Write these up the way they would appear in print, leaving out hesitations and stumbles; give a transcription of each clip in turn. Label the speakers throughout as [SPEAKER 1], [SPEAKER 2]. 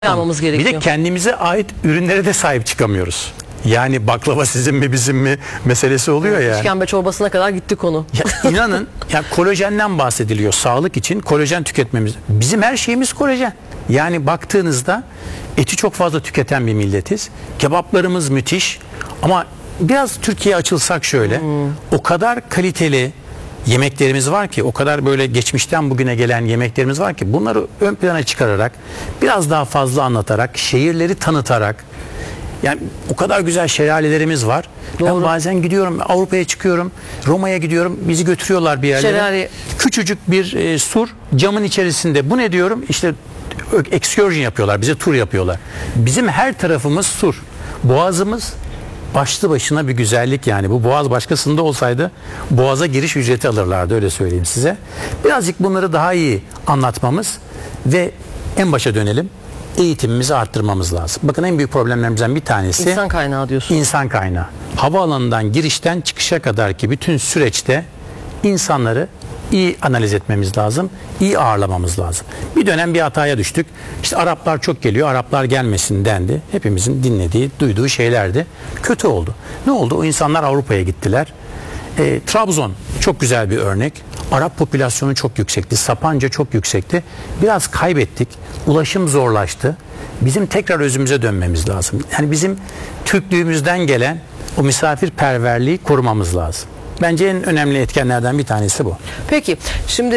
[SPEAKER 1] almamız gerekiyor.
[SPEAKER 2] Bir de kendimize ait ürünlere de sahip çıkamıyoruz. Yani baklava sizin mi bizim mi meselesi oluyor yani.
[SPEAKER 1] İşkembe çorbasına kadar gitti konu.
[SPEAKER 2] Ya inanın ya kolajenden bahsediliyor. Sağlık için kolajen tüketmemiz. Bizim her şeyimiz kolajen. Yani baktığınızda eti çok fazla tüketen bir milletiz. Kebaplarımız müthiş. Ama biraz Türkiye'ye açılsak şöyle. O kadar kaliteli yemeklerimiz var ki, o kadar böyle geçmişten bugüne gelen yemeklerimiz var ki, bunları ön plana çıkararak, biraz daha fazla anlatarak, şehirleri tanıtarak, yani o kadar güzel şelalelerimiz var.
[SPEAKER 1] Doğru.
[SPEAKER 2] Ben bazen gidiyorum, Avrupa'ya çıkıyorum, Roma'ya gidiyorum, bizi götürüyorlar bir yerlere.
[SPEAKER 1] Şelale.
[SPEAKER 2] Küçücük bir sur camın içerisinde. Bu ne diyorum? İşte excursion yapıyorlar, bize tur yapıyorlar. Bizim her tarafımız sur. Boğazımız başlı başına bir güzellik yani. Bu boğaz başkasında olsaydı boğaza giriş ücreti alırlardı, öyle söyleyeyim size. Birazcık bunları daha iyi anlatmamız ve en başa dönelim. Eğitimimizi arttırmamız lazım. Bakın en büyük problemlerimizden bir tanesi
[SPEAKER 1] İnsan kaynağı diyorsun.
[SPEAKER 2] İnsan kaynağı. Havaalanından girişten çıkışa kadar ki bütün süreçte insanları iyi analiz etmemiz lazım. İyi ağırlamamız lazım. Bir dönem bir hataya düştük. İşte Araplar çok geliyor, Araplar gelmesin dendi. Hepimizin dinlediği, duyduğu şeylerdi. Kötü oldu. Ne oldu? O insanlar Avrupa'ya gittiler. Trabzon çok güzel bir örnek. Arap popülasyonu çok yüksekti. Sapanca çok yüksekti. Biraz kaybettik. Ulaşım zorlaştı. Bizim tekrar özümüze dönmemiz lazım. Yani bizim Türklüğümüzden gelen o misafirperverliği korumamız lazım. Bence en önemli etkenlerden bir tanesi bu.
[SPEAKER 1] Peki şimdi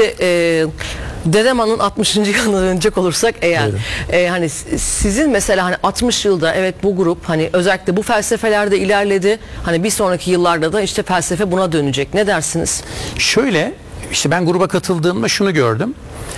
[SPEAKER 1] Dedeman'ın 60. yılına dönecek olursak eğer hani sizin mesela hani 60 yılda evet bu grup hani özellikle bu felsefelerde ilerledi. Hani bir sonraki yıllarda da işte felsefe buna dönecek. Ne dersiniz?
[SPEAKER 2] Şöyle işte ben gruba katıldığımda şunu gördüm.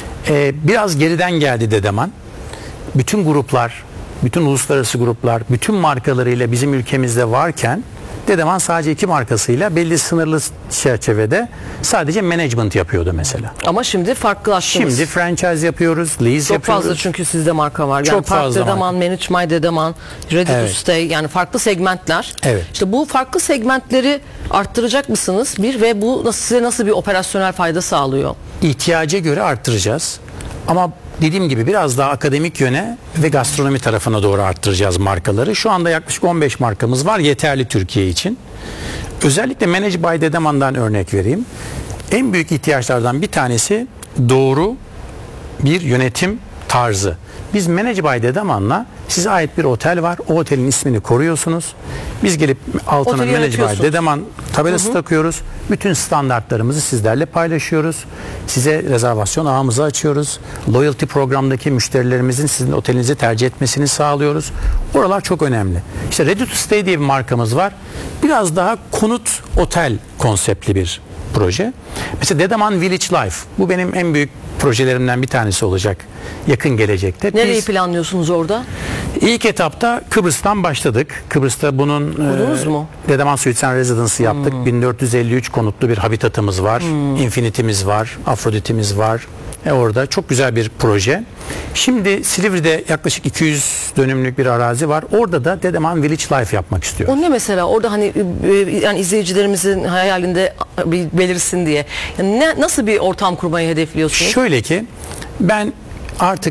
[SPEAKER 2] Biraz geriden geldi Dedeman. Bütün gruplar, bütün uluslararası gruplar, bütün markalarıyla bizim ülkemizde varken Dedeman sadece 2 markasıyla belli sınırlı çerçevede sadece management yapıyordu mesela.
[SPEAKER 1] Ama şimdi farklılaştınız.
[SPEAKER 2] Şimdi franchise yapıyoruz, lease
[SPEAKER 1] çok
[SPEAKER 2] yapıyoruz.
[SPEAKER 1] fazla çünkü sizde marka var. Yani
[SPEAKER 2] çok fazla
[SPEAKER 1] Dedeman, Manage My Dedeman, Ready to Stay, yani farklı segmentler.
[SPEAKER 2] Evet.
[SPEAKER 1] İşte bu farklı segmentleri arttıracak mısınız? Ve bu size nasıl bir operasyonel fayda sağlıyor?
[SPEAKER 2] İhtiyaca göre arttıracağız. Ama dediğim gibi biraz daha akademik yöne ve gastronomi tarafına doğru arttıracağız markaları. Şu anda yaklaşık 15 markamız var, yeterli Türkiye için. Özellikle Manage by Dedeman'dan örnek vereyim. En büyük ihtiyaçlardan bir tanesi doğru bir yönetim tarzı. Biz Manage by Dedeman'la size ait bir otel var. O otelin ismini koruyorsunuz. Biz gelip altına Manage by Dedeman tabelası takıyoruz. Bütün standartlarımızı sizlerle paylaşıyoruz. Size rezervasyon ağımızı açıyoruz. Loyalty programdaki müşterilerimizin sizin otelinizi tercih etmesini sağlıyoruz. Oralar çok önemli. İşte Ready to Stay diye bir markamız var. Biraz daha konut otel konseptli bir proje. Mesela Dedeman Village Life. Bu benim en büyük projelerimden bir tanesi olacak yakın gelecekte.
[SPEAKER 1] Nereyi planlıyorsunuz orada?
[SPEAKER 2] İlk etapta Kıbrıs'tan başladık. Kıbrıs'ta bunun Dedeman Suites and Residence'ı yaptık. 1453 konutlu bir habitatımız var. Infinity'miz var. Afrodit'imiz var. Orada çok güzel bir proje. Şimdi Silivri'de yaklaşık 200 dönümlük bir arazi var. Orada da Dedeman Village Life yapmak istiyor.
[SPEAKER 1] O ne mesela? Orada hani yani izleyicilerimizin hayalinde belirsin diye. Yani nasıl bir ortam kurmayı hedefliyorsunuz?
[SPEAKER 2] Şöyle ki ben artık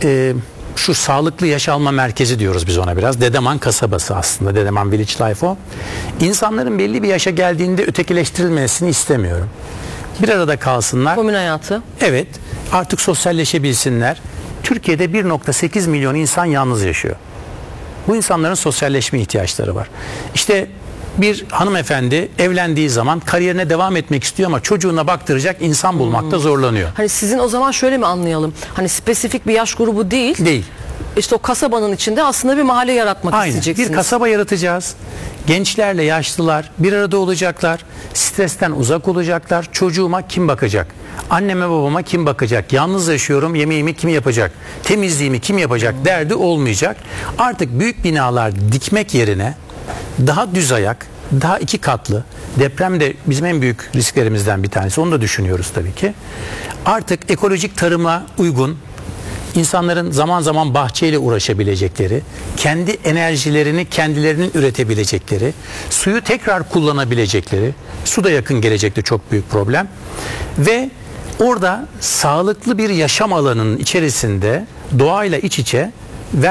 [SPEAKER 2] şu sağlıklı yaş alma merkezi diyoruz biz ona biraz. Dedeman kasabası aslında. Dedeman Village Life o. İnsanların belli bir yaşa geldiğinde ötekileştirilmesini istemiyorum. Bir arada kalsınlar.
[SPEAKER 1] Komün hayatı.
[SPEAKER 2] Evet. Artık sosyalleşebilsinler. Türkiye'de 1,8 milyon insan yalnız yaşıyor. Bu insanların sosyalleşme ihtiyaçları var. İşte bir hanımefendi evlendiği zaman kariyerine devam etmek istiyor ama çocuğuna baktıracak insan bulmakta zorlanıyor.
[SPEAKER 1] Hani sizin o zaman şöyle mi anlayalım? Hani spesifik bir yaş grubu değil.
[SPEAKER 2] Değil.
[SPEAKER 1] İşte o kasabanın içinde aslında bir mahalle yaratmak isteyeceksiniz.
[SPEAKER 2] Bir kasaba yaratacağız. Gençlerle yaşlılar bir arada olacaklar. Stresten uzak olacaklar. Çocuğuma kim bakacak? Anneme babama kim bakacak? Yalnız yaşıyorum, yemeğimi kim yapacak? Temizliğimi kim yapacak? Derdi olmayacak. Artık büyük binalar dikmek yerine daha düz ayak, daha 2 katlı, deprem de bizim en büyük risklerimizden bir tanesi. Onu da düşünüyoruz tabii ki. Artık ekolojik tarıma uygun, İnsanların zaman zaman bahçeyle uğraşabilecekleri, kendi enerjilerini kendilerinin üretebilecekleri, suyu tekrar kullanabilecekleri, su da yakın gelecekte çok büyük problem ve orada sağlıklı bir yaşam alanının içerisinde doğayla iç içe